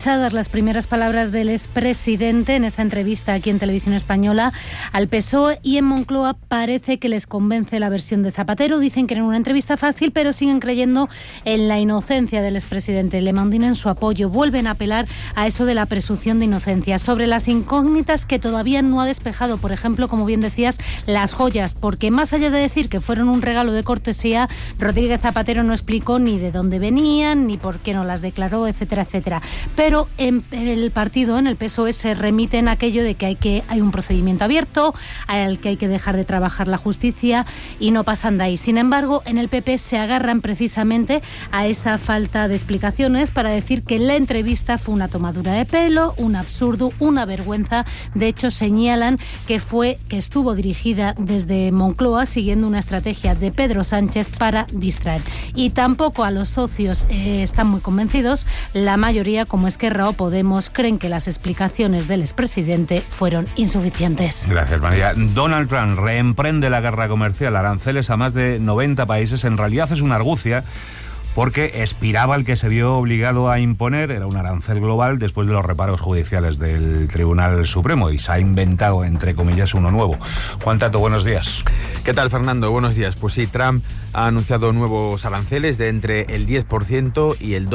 escuchadas las primeras palabras del expresidente en esa entrevista aquí en Televisión Española al PSOE, y en Moncloa parece que les convence la versión de Zapatero. Dicen que era una entrevista fácil, pero siguen creyendo en la inocencia del expresidente. Le mantienen su apoyo, vuelven a apelar a eso de la presunción de inocencia. Sobre las incógnitas que todavía no ha despejado, por ejemplo, como bien decías, las joyas, porque más allá de decir que fueron un regalo de cortesía, Rodríguez Zapatero no explicó ni de dónde venían, ni por qué no las declaró, etcétera, etcétera. Pero en el partido, en el PSOE, se remiten a aquello de que hay un procedimiento abierto, al que hay que dejar de trabajar la justicia, y no pasan de ahí. Sin embargo, en el PP se agarran precisamente a esa falta de explicaciones para decir que la entrevista fue una tomadura de pelo, un absurdo, una vergüenza. De hecho, señalan que estuvo dirigida desde Moncloa siguiendo una estrategia de Pedro Sánchez para distraer. Y tampoco a los socios están muy convencidos. La mayoría, como Esquerra o Podemos, creen que las explicaciones del expresidente fueron insuficientes. Gracias, María. Donald Trump reemprende la guerra comercial, aranceles a más de 90 países. En realidad es una argucia, porque expiraba el que se vio obligado a imponer, era un arancel global después de los reparos judiciales del Tribunal Supremo, y se ha inventado, entre comillas, uno nuevo. Juan Tato, buenos días. ¿Qué tal, Fernando? Buenos días. Pues sí, Trump ha anunciado nuevos aranceles de entre el 10% y el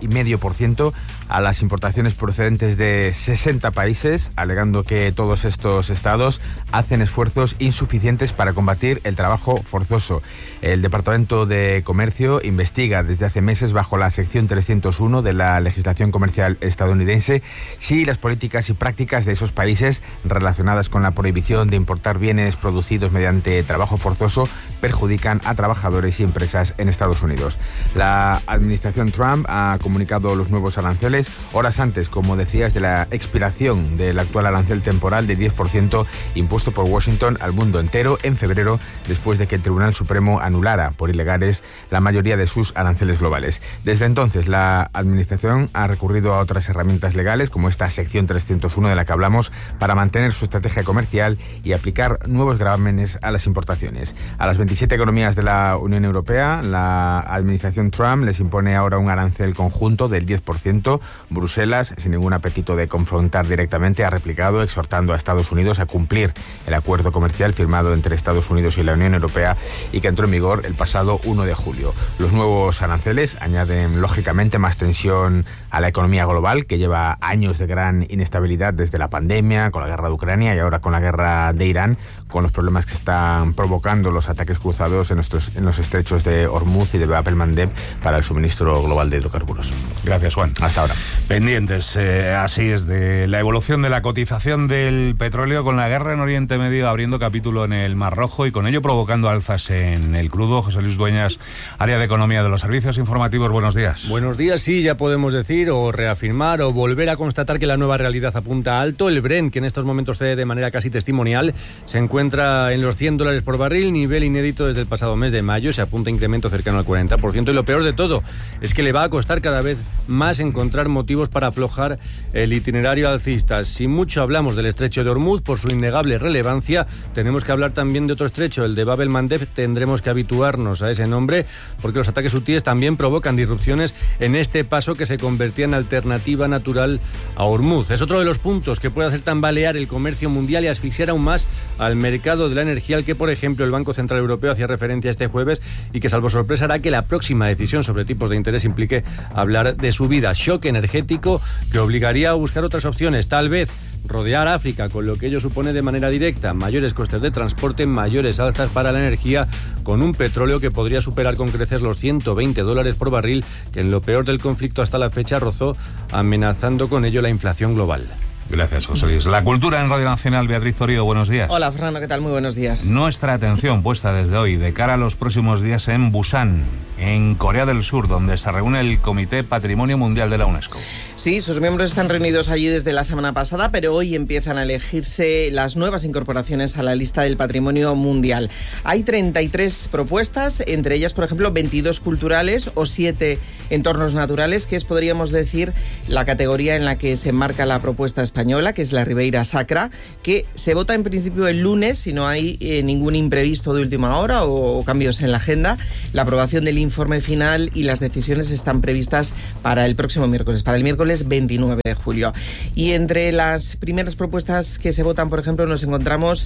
12,5% a las importaciones procedentes de 60 países, alegando que todos estos estados hacen esfuerzos insuficientes para combatir el trabajo forzoso. El Departamento de Comercio investiga desde hace meses, bajo la sección 301 de la legislación comercial estadounidense, si las políticas y prácticas de esos países relacionadas con la prohibición de importar bienes producidos mediante trabajo forzoso perjudican a trabajadores y empresas en Estados Unidos. La administración Trump ha comunicado los nuevos aranceles horas antes, como decías, de la expiración del actual arancel temporal de 10% impuesto por Washington al mundo entero en febrero, después de que el Tribunal Supremo anulara por ilegales la mayoría de sus aranceles globales. Desde entonces, la administración ha recurrido a otras herramientas legales, como esta sección 301 de la que hablamos, para mantener su estrategia comercial y aplicar nuevos gravámenes a las importaciones. A las 27 economías de la Unión Europea, la administración Trump les impone ahora un arancel conjunto del 10%. Bruselas, sin ningún apetito de confrontar directamente, ha replicado, exhortando a Estados Unidos a cumplir el acuerdo comercial firmado entre Estados Unidos y la Unión Europea y que entró en vigor el pasado 1 de julio. Los nuevos aranceles añaden, lógicamente, más tensión a la economía global, que lleva años de gran inestabilidad desde la pandemia, con la guerra de Ucrania y ahora con la guerra de Irán, con los problemas que están provocando los ataques cruzados en los estrechos de Hormuz y de Bab el-Mandeb para el suministro global de hidrocarburos. Gracias, Juan. Hasta ahora. Pendientes, así es, de la evolución de la cotización del petróleo, con la guerra en Oriente Medio abriendo capítulo en el Mar Rojo y con ello provocando alzas en el crudo. José Luis Dueñas, área de economía de los servicios informativos, buenos días. Buenos días, sí, ya podemos decir o reafirmar o volver a constatar que la nueva realidad apunta alto. El Brent, que en estos momentos cede de manera casi testimonial, se encuentra en los $100 por barril, nivel inédito desde el pasado mes de mayo, se apunta incremento cercano al 40%, y lo peor de todo es que le va a costar cada vez más encontrar motivos para aflojar el itinerario alcista. Si mucho hablamos del estrecho de Hormuz por su innegable relevancia, tenemos que hablar también de otro estrecho, el de Bab el-Mandeb. Tendremos que habituarnos a ese nombre porque los ataques hutíes también provocan disrupciones en este paso que se convertía en alternativa natural a Hormuz. Es otro de los puntos que puede hacer tambalear el comercio mundial y asfixiar aún más al mercado de la energía, al que, por ejemplo, el Banco Central Europeo hacía referencia este jueves, y que, salvo sorpresa, hará que la próxima decisión sobre tipos de interés implique hablar de subida. Shock energético que obligaría a buscar otras opciones, tal vez rodear África, con lo que ello supone de manera directa mayores costes de transporte, mayores alzas para la energía, con un petróleo que podría superar con creces los $120 por barril, que en lo peor del conflicto hasta la fecha rozó, amenazando con ello la inflación global. Gracias, José Luis. La cultura en Radio Nacional, Beatriz Torío, buenos días. Hola, Fernando, ¿qué tal? Muy buenos días. Nuestra atención puesta desde hoy de cara a los próximos días en Busan, en Corea del Sur, donde se reúne el Comité Patrimonio Mundial de la UNESCO. Sí, sus miembros están reunidos allí desde la semana pasada, pero hoy empiezan a elegirse las nuevas incorporaciones a la lista del Patrimonio Mundial. Hay 33 propuestas, entre ellas, por ejemplo, 22 culturales o 7 entornos naturales, que es, podríamos decir, la categoría en la que se enmarca la propuesta española, que es la Ribeira Sacra, que se vota en principio el lunes, si no hay ningún imprevisto de última hora o cambios en la agenda. La aprobación del informe final y las decisiones están previstas para el próximo miércoles, para el miércoles 29 de julio. Y entre las primeras propuestas que se votan, por ejemplo, nos encontramos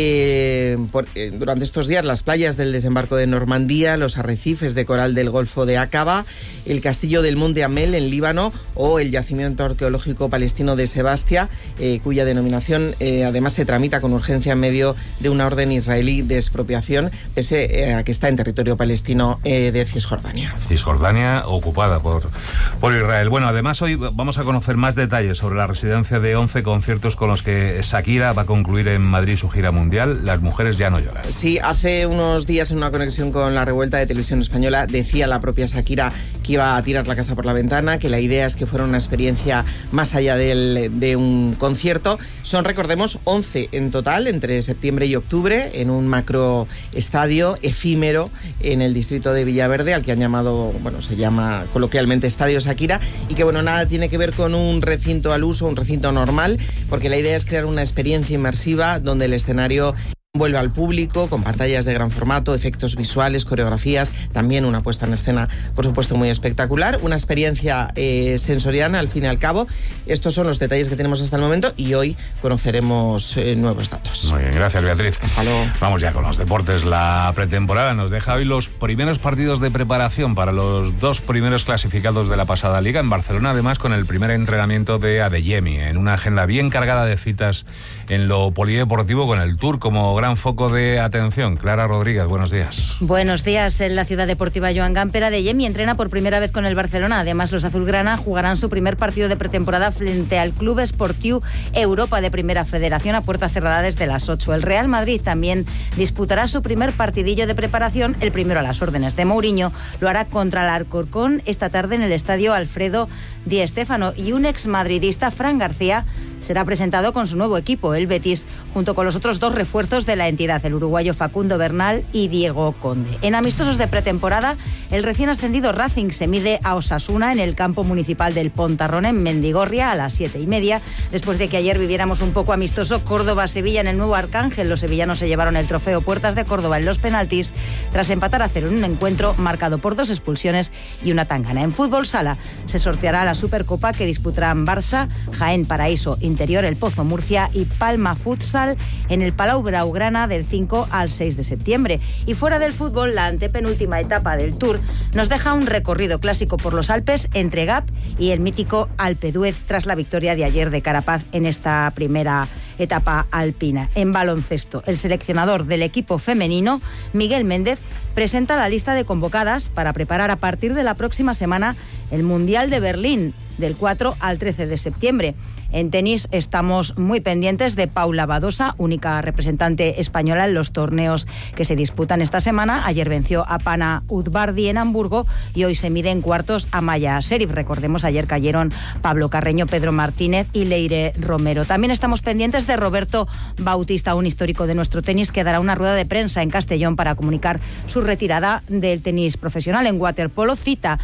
durante estos días las playas del desembarco de Normandía, los arrecifes de coral del Golfo de Aqaba, el castillo del Monte Amel en Líbano o el yacimiento arqueológico palestino de Sebastia, cuya denominación además se tramita con urgencia en medio de una orden israelí de expropiación, pese a que está en territorio palestino de Cisjordania. Cisjordania ocupada por Israel. Bueno, además hoy vamos a conocer más detalles sobre la residencia de 11 conciertos con los que Shakira va a concluir en Madrid su gira mundial. Las mujeres ya no lloran. Sí, hace unos días en una conexión con La Revuelta de Televisión Española decía la propia Shakira que iba a tirar la casa por la ventana, que la idea es que fuera una experiencia más allá de un concierto. Son, recordemos, 11 en total entre septiembre y octubre en un macroestadio efímero en el distrito de Villaverde, al que han llamado, se llama coloquialmente Estadio Shakira, y que nada tiene que ver con un recinto al uso, un recinto normal, porque la idea es crear una experiencia inmersiva donde el escenario vuelve al público con pantallas de gran formato, efectos visuales, coreografías, también una puesta en escena, por supuesto, muy espectacular, una experiencia sensorial al fin y al cabo. Estos son los detalles que tenemos hasta el momento y hoy conoceremos nuevos datos. Muy bien, gracias, Beatriz. Hasta luego. Vamos ya con los deportes. La pretemporada nos deja hoy los primeros partidos de preparación para los 2 primeros clasificados de la pasada liga en Barcelona, además con el primer entrenamiento de Adeyemi, en una agenda bien cargada de citas en lo polideportivo, con el Tour como gran foco de atención. Clara Rodríguez, buenos días. Buenos días. En la ciudad deportiva Joan Gamper, Adeyemi entrena por primera vez con el Barcelona. Además, los azulgrana jugarán su primer partido de pretemporada frente al Club Esportiu Europa de Primera Federación a puerta cerrada desde las 8. El Real Madrid también disputará su primer partidillo de preparación, el primero a las órdenes de Mourinho. Lo hará contra el Alcorcón esta tarde en el estadio Alfredo Di Stéfano, y un exmadridista, Fran García, será presentado con su nuevo equipo, el Betis, junto con los otros 2 refuerzos de la entidad, el uruguayo Facundo Bernal y Diego Conde. En amistosos de pretemporada, el recién ascendido Racing se mide a Osasuna en el campo municipal del Pontarrón en Mendigorria a las 7:30, después de que ayer viviéramos un poco amistoso Córdoba-Sevilla en el nuevo Arcángel. Los sevillanos se llevaron el trofeo Puertas de Córdoba en los penaltis, tras empatar a 0 en un encuentro marcado por 2 expulsiones y una tangana. En fútbol sala se sorteará la Supercopa que disputarán Barça, Jaén Paraíso Interior, El Pozo Murcia y Palma Futsal en el Palau Blaugrana del 5 al 6 de septiembre. Y fuera del fútbol, la antepenúltima etapa del Tour nos deja un recorrido clásico por los Alpes entre Gap y el mítico Alpe d'Huez tras la victoria de ayer de Carapaz en esta primera etapa alpina. En baloncesto, el seleccionador del equipo femenino, Miguel Méndez, presenta la lista de convocadas para preparar a partir de la próxima semana el Mundial de Berlín, del 4 al 13 de septiembre. En tenis estamos muy pendientes de Paula Badosa, única representante española en los torneos que se disputan esta semana. Ayer venció a Pana Udvardi en Hamburgo y hoy se mide en cuartos a Maya Sherif. Recordemos, ayer cayeron Pablo Carreño, Pedro Martínez y Leire Romero. También estamos pendientes de Roberto Bautista, un histórico de nuestro tenis, que dará una rueda de prensa en Castellón para comunicar su retirada del tenis profesional. En waterpolo, cita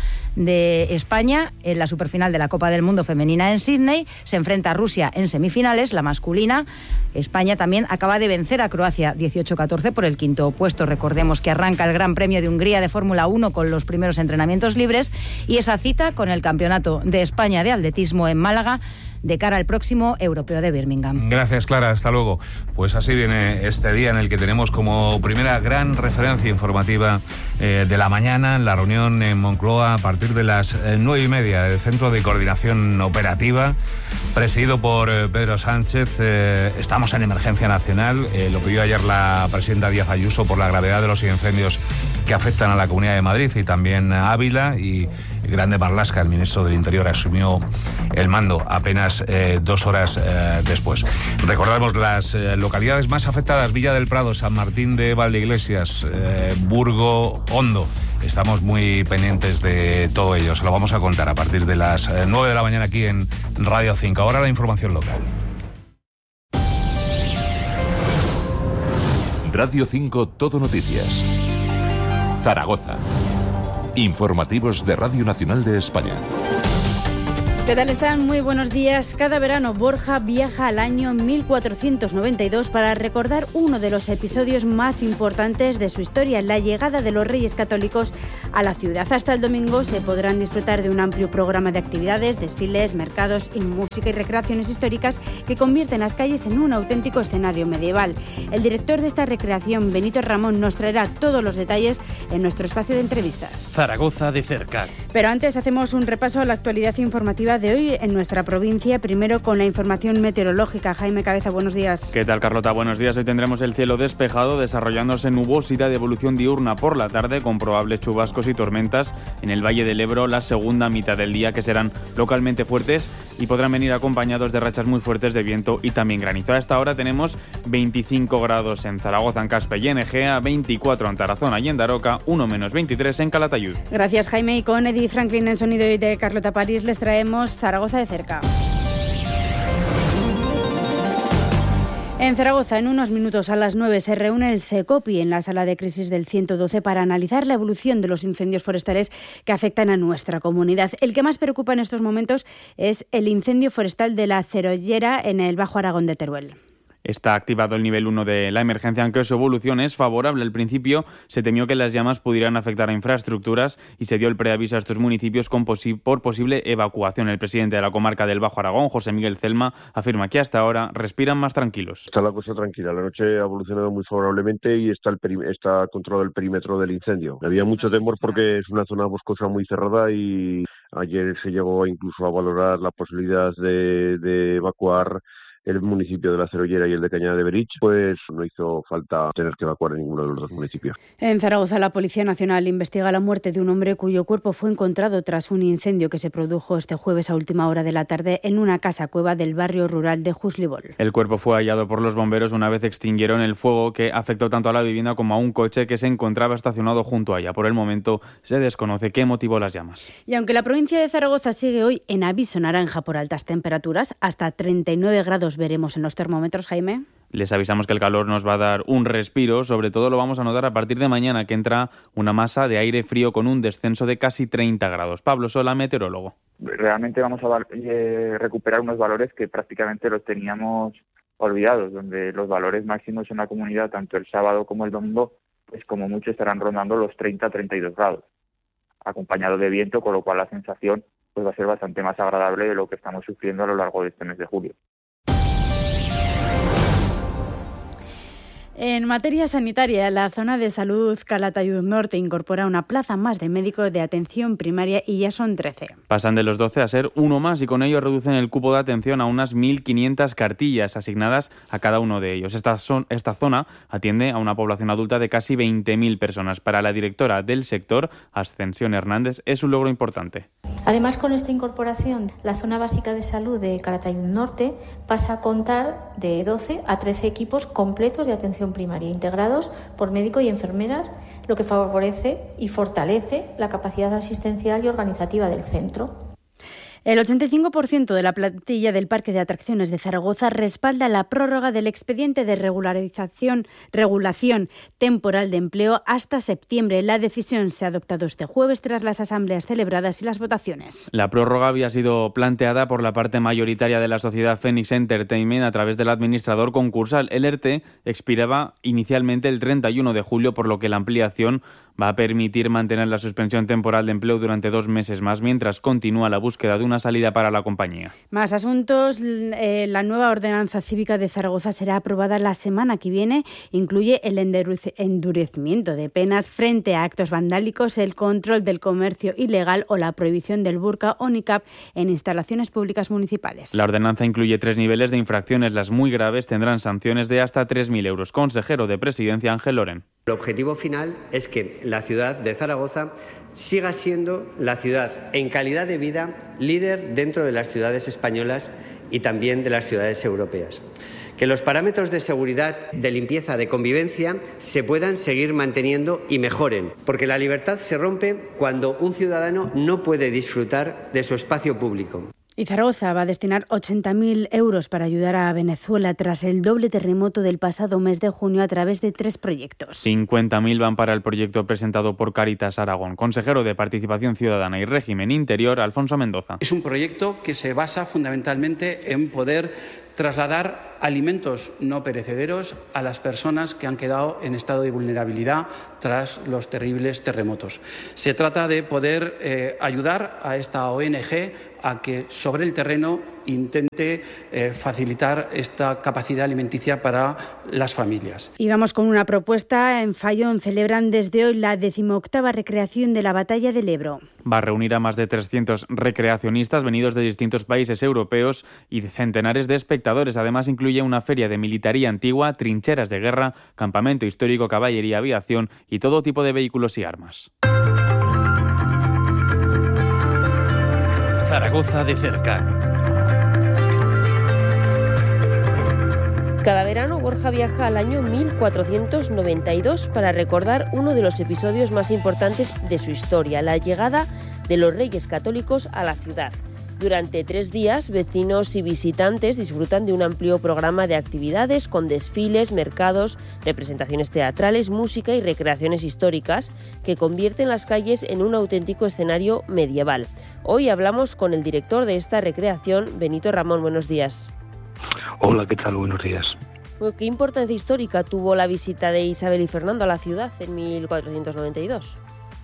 de España en la superfinal de la Copa del Mundo femenina en Sydney. Se enfrenta a Rusia en semifinales, la masculina. España también acaba de vencer a Croacia 18-14 por el 5º puesto. Recordemos que arranca el Gran Premio de Hungría de Fórmula 1 con los primeros entrenamientos libres y esa cita con el Campeonato de España de Atletismo en Málaga de cara al próximo Europeo de Birmingham. Gracias, Clara, hasta luego. Pues así viene este día en el que tenemos como primera gran referencia informativa de la mañana la reunión en Moncloa a partir de las 9:30 del Centro de Coordinación Operativa, presidido por Pedro Sánchez. Estamos en emergencia nacional, lo pidió ayer la presidenta Díaz Ayuso por la gravedad de los incendios que afectan a la Comunidad de Madrid y también a Ávila, y Grande Marlaska, el ministro del Interior, asumió el mando apenas 2 horas después. Recordamos las localidades más afectadas: Villa del Prado, San Martín de Valdeiglesias, Burgo, Hondo. Estamos muy pendientes de todo ello. Se lo vamos a contar a partir de las 9 de la mañana aquí en Radio 5. Ahora la información local. Radio 5 Todo Noticias. Zaragoza. Informativos de Radio Nacional de España. ¿Qué tal están? Muy buenos días. Cada verano Borja viaja al año 1492 para recordar uno de los episodios más importantes de su historia, la llegada de los Reyes Católicos a la ciudad. Hasta el domingo se podrán disfrutar de un amplio programa de actividades, desfiles, mercados y música y recreaciones históricas que convierten las calles en un auténtico escenario medieval. El director de esta recreación, Benito Ramón, nos traerá todos los detalles en nuestro espacio de entrevistas. Zaragoza de cerca. Pero antes hacemos un repaso a la actualidad informativa de hoy en nuestra provincia, primero con la información meteorológica. Jaime Cabeza, buenos días. ¿Qué tal, Carlota? Buenos días. Hoy tendremos el cielo despejado, desarrollándose nubosidad de evolución diurna por la tarde, con probables chubascos y tormentas en el Valle del Ebro la segunda mitad del día, que serán localmente fuertes y podrán venir acompañados de rachas muy fuertes de viento y también granizo. A esta hora tenemos 25 grados en Zaragoza, en Caspe y en Egea, 24 en Tarazona y en Daroca, 1 menos 23 en Calatayud. Gracias, Jaime. Y con Eddie Franklin en sonido y de Carlota París les traemos Zaragoza de cerca. En Zaragoza, en unos minutos a las 9, se reúne el CECOPI en la sala de crisis del 112 para analizar la evolución de los incendios forestales que afectan a nuestra comunidad. El que más preocupa en estos momentos es el incendio forestal de la Cerollera en el Bajo Aragón de Teruel. Está activado el nivel 1 de la emergencia, aunque su evolución es favorable. Al principio se temió que las llamas pudieran afectar a infraestructuras y se dio el preaviso a estos municipios por posible evacuación. El presidente de la comarca del Bajo Aragón, José Miguel Celma, afirma que hasta ahora respiran más tranquilos. Está la cosa tranquila, la noche ha evolucionado muy favorablemente y está controlado el perímetro del incendio. Había mucho temor porque es una zona boscosa muy cerrada y ayer se llegó incluso a valorar la posibilidad de evacuar el municipio de la Cerollera y el de Cañada de Berich, pues no hizo falta tener que evacuar en ninguno de los dos municipios. En Zaragoza, la Policía Nacional investiga la muerte de un hombre cuyo cuerpo fue encontrado tras un incendio que se produjo este jueves a última hora de la tarde en una casa-cueva del barrio rural de Juslibol. El cuerpo fue hallado por los bomberos una vez extinguieron el fuego que afectó tanto a la vivienda como a un coche que se encontraba estacionado junto a ella. Por el momento se desconoce qué motivó las llamas. Y aunque la provincia de Zaragoza sigue hoy en aviso naranja por altas temperaturas, hasta 39 grados veremos en los termómetros, Jaime. Les avisamos que el calor nos va a dar un respiro, sobre todo lo vamos a notar a partir de mañana, que entra una masa de aire frío con un descenso de casi 30 grados. Pablo Sola, meteorólogo. Realmente vamos a recuperar unos valores que prácticamente los teníamos olvidados, donde los valores máximos en la comunidad, tanto el sábado como el domingo, pues como mucho estarán rondando los 30-32 grados, acompañado de viento, con lo cual la sensación pues va a ser bastante más agradable de lo que estamos sufriendo a lo largo de este mes de julio. En materia sanitaria, la zona de salud Calatayud Norte incorpora una plaza más de médicos de atención primaria y ya son 13. Pasan de los 12 a ser uno más y con ello reducen el cupo de atención a unas 1.500 cartillas asignadas a cada uno de ellos. Esta zona atiende a una población adulta de casi 20.000 personas. Para la directora del sector, Ascensión Hernández, es un logro importante. Además, con esta incorporación, la zona básica de salud de Calatayud Norte pasa a contar de 12 a 13 equipos completos de atención primaria, integrados por médico y enfermeras, lo que favorece y fortalece la capacidad asistencial y organizativa del centro. El 85% de la plantilla del Parque de Atracciones de Zaragoza respalda la prórroga del expediente de regulación temporal de empleo hasta septiembre. La decisión se ha adoptado este jueves tras las asambleas celebradas y las votaciones. La prórroga había sido planteada por la parte mayoritaria de la sociedad Phoenix Entertainment a través del administrador concursal. El ERTE expiraba inicialmente el 31 de julio, por lo que la ampliación va a permitir mantener la suspensión temporal de empleo durante 2 meses más, mientras continúa la búsqueda de una salida para la compañía. Más asuntos. La nueva ordenanza cívica de Zaragoza será aprobada la semana que viene. Incluye el endurecimiento de penas frente a actos vandálicos, el control del comercio ilegal o la prohibición del burka o niqab en instalaciones públicas municipales. La ordenanza incluye 3 niveles de infracciones. Las muy graves tendrán sanciones de hasta 3.000 euros. Consejero de Presidencia, Ángel Loren. El objetivo final es que la ciudad de Zaragoza siga siendo la ciudad en calidad de vida líder dentro de las ciudades españolas y también de las ciudades europeas. Que los parámetros de seguridad, de limpieza, de convivencia se puedan seguir manteniendo y mejoren, porque la libertad se rompe cuando un ciudadano no puede disfrutar de su espacio público. Y Zaragoza va a destinar 80.000 euros para ayudar a Venezuela tras el doble terremoto del pasado mes de junio a través de 3 proyectos. 50.000 van para el proyecto presentado por Cáritas Aragón. Consejero de Participación Ciudadana y Régimen Interior, Alfonso Mendoza. Es un proyecto que se basa fundamentalmente en poder trasladar alimentos no perecederos a las personas que han quedado en estado de vulnerabilidad tras los terribles terremotos. Se trata de poder ayudar a esta ONG a que sobre el terreno intente facilitar esta capacidad alimenticia para las familias. Y vamos con una propuesta. En Fallón celebran desde hoy la 18ª recreación de la Batalla del Ebro. Va a reunir a más de 300 recreacionistas venidos de distintos países europeos y de centenares de espectadores. Además, incluye una feria de militaría antigua, trincheras de guerra, campamento histórico, caballería, aviación y todo tipo de vehículos y armas. Zaragoza de cerca. Cada verano Borja viaja al año 1492 para recordar uno de los episodios más importantes de su historia, la llegada de los Reyes Católicos a la ciudad. Durante 3 días, vecinos y visitantes disfrutan de un amplio programa de actividades con desfiles, mercados, representaciones teatrales, música y recreaciones históricas que convierten las calles en un auténtico escenario medieval. Hoy hablamos con el director de esta recreación, Benito Ramón. Buenos días. Hola, ¿qué tal? Buenos días. ¿Qué importancia histórica tuvo la visita de Isabel y Fernando a la ciudad en 1492?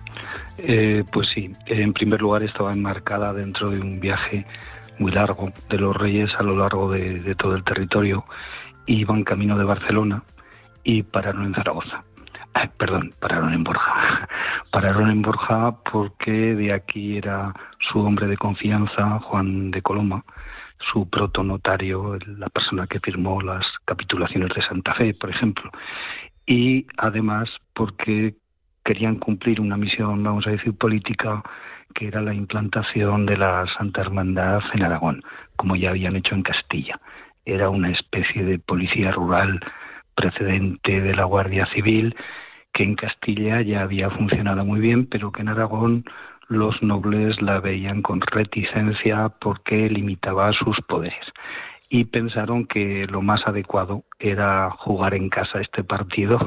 Pues sí, en primer lugar estaba enmarcada dentro de un viaje muy largo de los reyes a lo largo de todo el territorio. Iban camino de Barcelona y pararon en Zaragoza. Pararon en Borja. Pararon en Borja porque de aquí era su hombre de confianza, Juan de Coloma, su protonotario, la persona que firmó las capitulaciones de Santa Fe, por ejemplo. Y además porque querían cumplir una misión, vamos a decir, política, que era la implantación de la Santa Hermandad en Aragón, como ya habían hecho en Castilla. Era una especie de policía rural precedente de la Guardia Civil, que en Castilla ya había funcionado muy bien, pero que en Aragón los nobles la veían con reticencia porque limitaba sus poderes. Y pensaron que lo más adecuado era jugar en casa este partido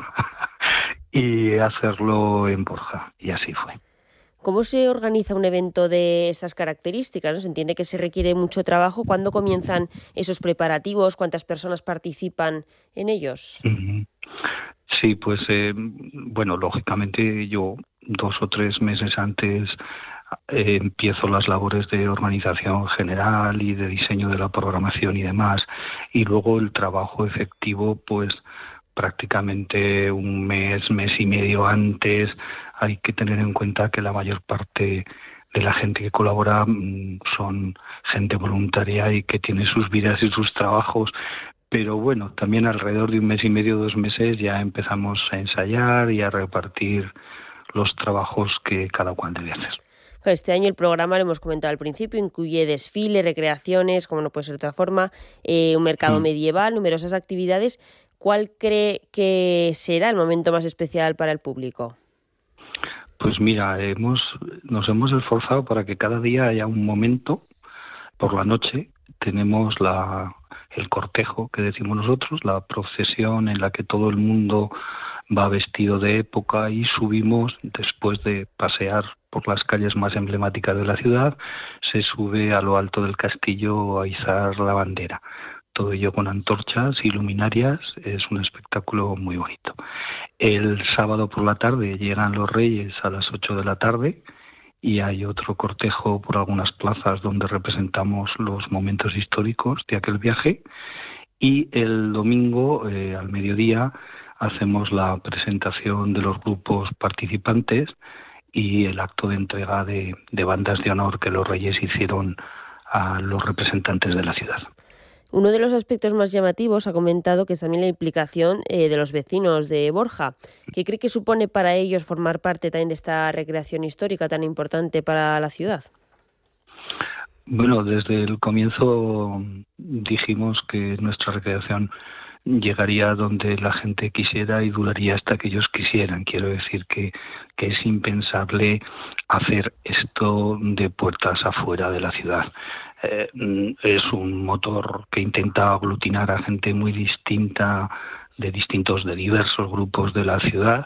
y hacerlo en Borja, y así fue. ¿Cómo se organiza un evento de estas características? ¿No? Se entiende que se requiere mucho trabajo. ¿Cuándo comienzan esos preparativos? ¿Cuántas personas participan en ellos? Sí, pues bueno, lógicamente yo 2 o 3 meses antes empiezo las labores de organización general y de diseño de la programación y demás, y luego el trabajo efectivo, pues prácticamente un mes y medio antes. Hay que tener en cuenta que la mayor parte de la gente que colabora son gente voluntaria y que tiene sus vidas y sus trabajos. Pero bueno, también alrededor de un mes y medio, 2 meses, ya empezamos a ensayar y a repartir los trabajos que cada cual debe hacer. Este año el programa, lo hemos comentado al principio, incluye desfiles, recreaciones, como no puede ser de otra forma, un mercado medieval, numerosas actividades. ¿Cuál cree que será el momento más especial para el público? Pues mira, nos hemos esforzado para que cada día haya un momento. Por la noche tenemos el cortejo, que decimos nosotros, la procesión en la que todo el mundo va vestido de época y subimos, después de pasear por las calles más emblemáticas de la ciudad, se sube a lo alto del castillo a izar la bandera. Todo ello con antorchas y luminarias, es un espectáculo muy bonito. El sábado por la tarde llegan los reyes a las 8 de la tarde y hay otro cortejo por algunas plazas donde representamos los momentos históricos de aquel viaje, y el domingo al mediodía hacemos la presentación de los grupos participantes y el acto de entrega de bandas de honor que los reyes hicieron a los representantes de la ciudad. Uno de los aspectos más llamativos ha comentado que es también la implicación de los vecinos de Borja. ¿Qué cree que supone para ellos formar parte también de esta recreación histórica tan importante para la ciudad? Bueno, desde el comienzo dijimos que nuestra recreación llegaría donde la gente quisiera y duraría hasta que ellos quisieran. Quiero decir que es impensable hacer esto de puertas afuera de la ciudad. Es un motor que intenta aglutinar a gente muy distinta, de diversos grupos de la ciudad,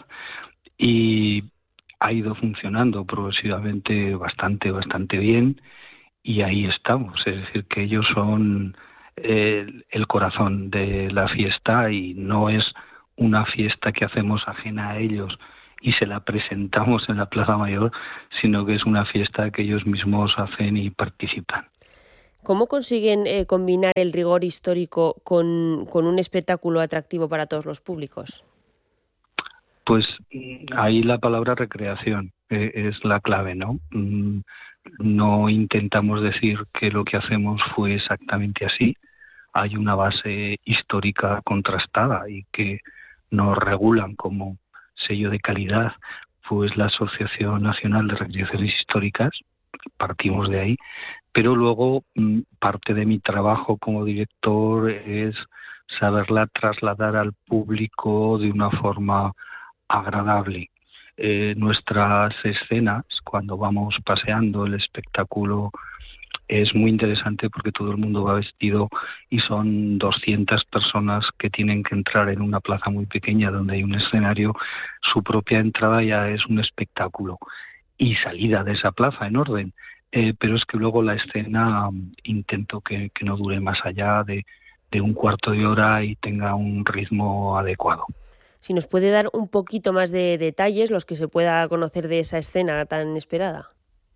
y ha ido funcionando progresivamente bastante bien, y ahí estamos. Es decir, que ellos son el corazón de la fiesta, y no es una fiesta que hacemos ajena a ellos y se la presentamos en la Plaza Mayor, sino que es una fiesta que ellos mismos hacen y participan. ¿Cómo consiguen combinar el rigor histórico con un espectáculo atractivo para todos los públicos? Pues ahí la palabra recreación es la clave, ¿no? No intentamos decir que lo que hacemos fue exactamente así. Hay una base histórica contrastada y que nos regulan como sello de calidad, pues la Asociación Nacional de Recreaciones Históricas. Partimos de ahí, pero luego parte de mi trabajo como director es saberla trasladar al público de una forma agradable. Nuestras escenas, cuando vamos paseando el espectáculo, es muy interesante porque todo el mundo va vestido y son 200 personas que tienen que entrar en una plaza muy pequeña donde hay un escenario. Su propia entrada ya es un espectáculo y salida de esa plaza en orden, pero es que luego la escena intento que no dure más allá de un cuarto de hora y tenga un ritmo adecuado. Si nos puede dar un poquito más de detalles, los que se pueda conocer de esa escena tan esperada.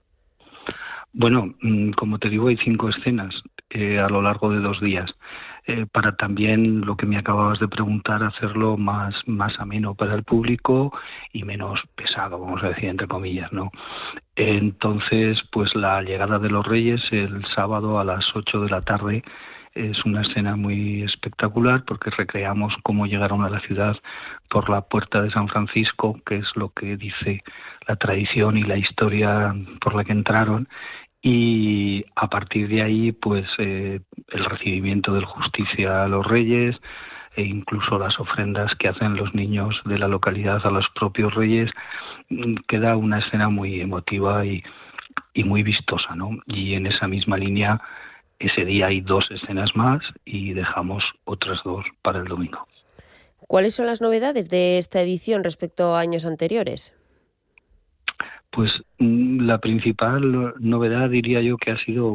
Bueno, como te digo, hay 5 escenas a lo largo de 2 días, para también, lo que me acababas de preguntar, hacerlo más ameno para el público y menos pesado, vamos a decir, entre comillas, ¿no? Entonces, pues la llegada de los Reyes el sábado a las 8 de la tarde es una escena muy espectacular porque recreamos cómo llegaron a la ciudad por la puerta de San Francisco, que es lo que dice la tradición y la historia por la que entraron, y a partir de ahí pues el recibimiento del Justicia a los Reyes e incluso las ofrendas que hacen los niños de la localidad a los propios Reyes. Queda una escena muy emotiva y muy vistosa, ¿no? Y en esa misma línea, ese día hay 2 escenas más y dejamos otras 2 para el domingo. ¿Cuáles son las novedades de esta edición respecto a años anteriores? Pues la principal novedad, diría yo, que ha sido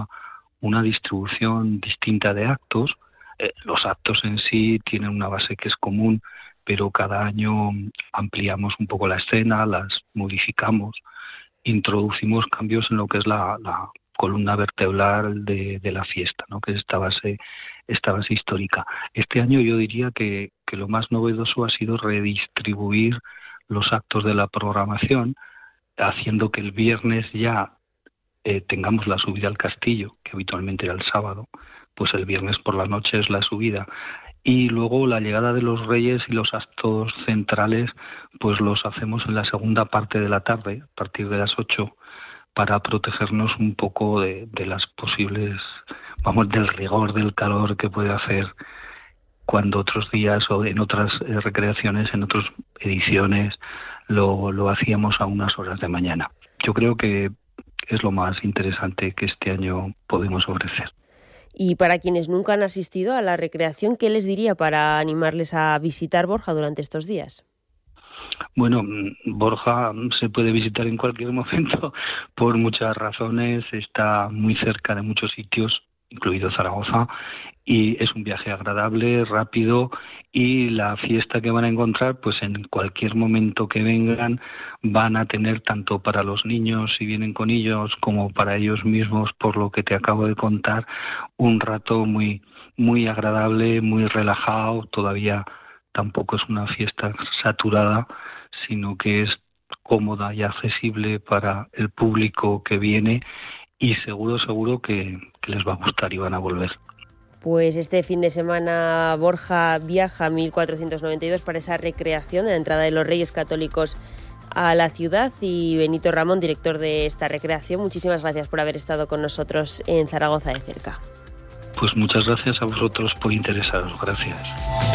una distribución distinta de actos. Los actos en sí tienen una base que es común, pero cada año ampliamos un poco la escena, las modificamos, introducimos cambios en lo que es la columna vertebral de la fiesta, ¿no? Que es esta base histórica. Este año yo diría que lo más novedoso ha sido redistribuir los actos de la programación, haciendo que el viernes ya tengamos la subida al castillo, que habitualmente era el sábado, pues el viernes por la noche es la subida. Y luego la llegada de los Reyes y los actos centrales, pues los hacemos en la segunda parte de la tarde, a partir de las 8, para protegernos un poco de las posibles, del rigor del calor que puede hacer cuando otros días o en otras recreaciones, en otras ediciones, lo hacíamos a unas horas de mañana. Yo creo que es lo más interesante que este año podemos ofrecer. Y para quienes nunca han asistido a la recreación, ¿qué les diría para animarles a visitar Borja durante estos días? Bueno, Borja se puede visitar en cualquier momento por muchas razones. Está muy cerca de muchos sitios, incluido Zaragoza, y es un viaje agradable, rápido, y la fiesta que van a encontrar, pues en cualquier momento que vengan, van a tener tanto para los niños, si vienen con ellos, como para ellos mismos, por lo que te acabo de contar, un rato muy, muy agradable, muy relajado. Todavía tampoco es una fiesta saturada, sino que es cómoda y accesible para el público que viene, y seguro que les va a gustar y van a volver. Pues este fin de semana Borja viaja a 1492 para esa recreación, en la entrada de los Reyes Católicos a la ciudad. Y Benito Ramón, director de esta recreación, muchísimas gracias por haber estado con nosotros en Zaragoza de cerca. Pues muchas gracias a vosotros por interesaros. Gracias.